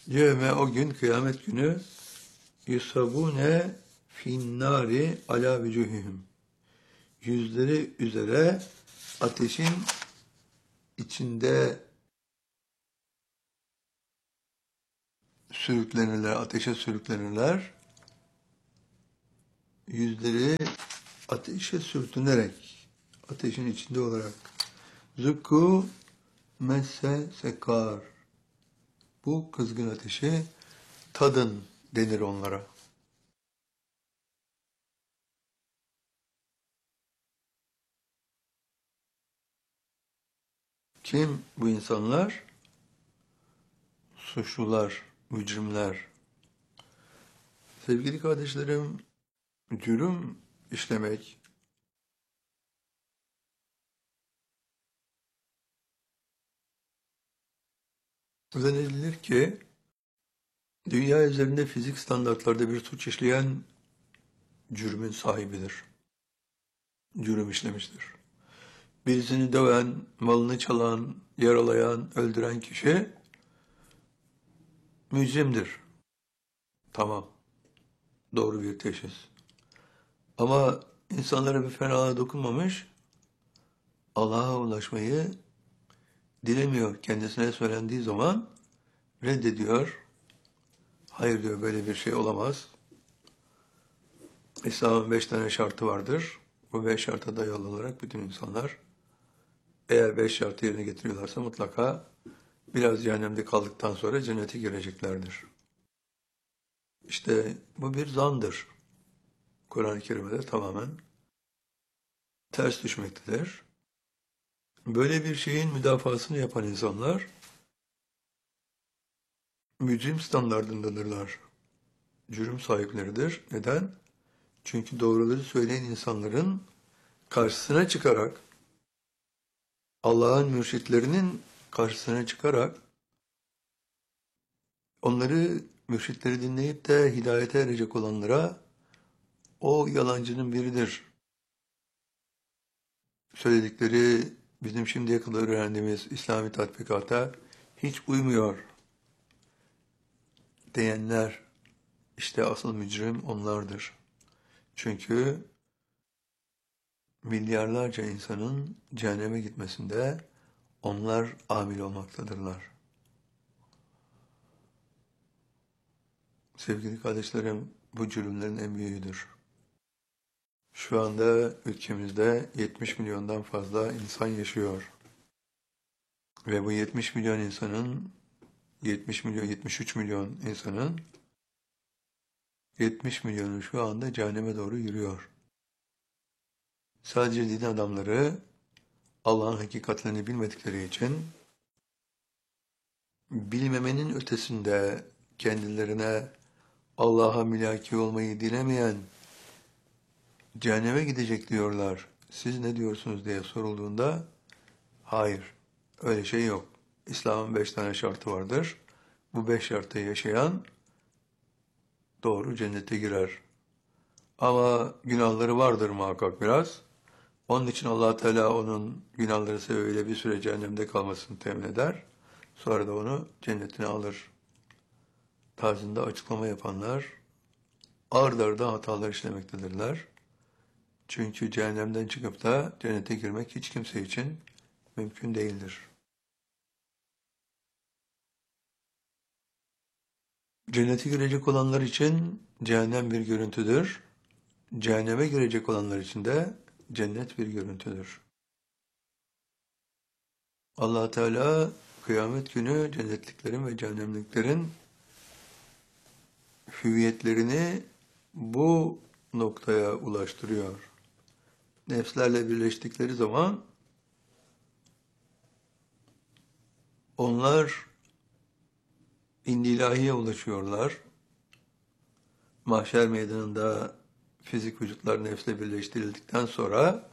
Yevme o gün kıyamet günü yusabune finnari ala vücuhihim. Yüzleri üzere ateşin içinde sürüklenirler, ateşe sürüklenirler. Yüzleri ateşe sürtünerek, ateşin içinde olarak. Zukku messe sekar. Bu kızgın ateşi tadın denir onlara. Kim bu insanlar? Suçlular, mücrimler. Sevgili kardeşlerim, cürüm işlemek, zannedilir ki dünya üzerinde fizik standartlarda bir suç işleyen cürmün sahibidir. Cürüm işlemiştir. Birisini döven, malını çalan, yaralayan, öldüren kişi mücrimdir. Tamam, doğru bir teşhis. Ama insanlara bir fenalığa dokunmamış, Allah'a ulaşmayı dilemiyor. Kendisine söylendiği zaman reddediyor. Hayır diyor, böyle bir şey olamaz. İslam'ın 5 tane şartı vardır. Bu 5 şarta dayalı olarak bütün insanlar eğer 5 şartı yerine getiriyorlarsa mutlaka biraz cehennemde kaldıktan sonra cennete gireceklerdir. İşte bu bir zandır. Kur'an-ı Kerim'de tamamen ters düşmektedir. Böyle bir şeyin müdafasını yapan insanlar mücrim standardındadırlar. Cürüm sahipleridir. Neden? Çünkü doğruları söyleyen insanların karşısına çıkarak, Allah'ın mürşitlerinin karşısına çıkarak, onları, mürşitleri dinleyip de hidayete erecek olanlara, o yalancının biridir. Söyledikleri bizim şimdiye kadar öğrendiğimiz İslami tatbikata hiç uymuyor diyenler, işte asıl mücrim onlardır. Çünkü milyarlarca insanın cehenneme gitmesinde onlar amil olmaktadırlar. Sevgili kardeşlerim, bu cürümlerin en büyüğüdür. Şu anda ülkemizde 70 milyondan fazla insan yaşıyor. Ve bu 70 milyon insanın, 70 milyon, 73 milyon insanın 70 milyonu şu anda cehenneme doğru yürüyor. Sadece din adamları Allah'ın hakikatlerini bilmedikleri için bilmemenin ötesinde kendilerine Allah'a mülaki olmayı dilemeyen cehenneme gidecek diyorlar. Siz ne diyorsunuz diye sorulduğunda hayır, öyle şey yok. İslam'ın 5 tane şartı vardır. Bu 5 şartı yaşayan doğru cennete girer. Ama günahları vardır muhakkak biraz. Onun için Allah Teala onun günahları sebebiyle bir süre cehennemde kalmasını temin eder. Sonra da onu cennetine alır. Tarzında açıklama yapanlar ard arda hatalar işlemektedirler. Çünkü cehennemden çıkıp da cennete girmek hiç kimse için mümkün değildir. Cennete girecek olanlar için cehennem bir görüntüdür. Cehenneme girecek olanlar için de cennet bir görüntüdür. Allah Teala kıyamet günü cennetliklerin ve cehennemliklerin hüviyetlerini bu noktaya ulaştırıyor. Nefslerle birleştikleri zaman onlar indilahiye ulaşıyorlar. Mahşer meydanında fizik vücutlar nefsle birleştirildikten sonra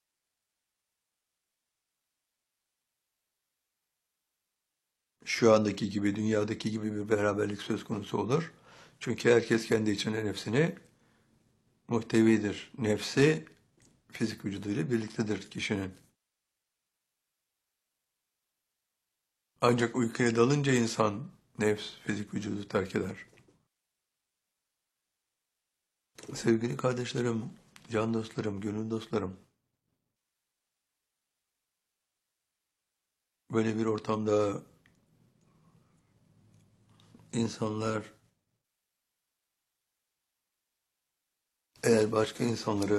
şu andaki gibi, dünyadaki gibi bir beraberlik söz konusu olur. Çünkü herkes kendi içine nefsini muhtevidir. Nefsi fizik vücuduyla birliktedir kişinin. Ancak uykuya dalınca insan Nefs fizik vücudu terk eder. Sevgili kardeşlerim, can dostlarım, gönül dostlarım, böyle bir ortamda insanlar eğer başka insanları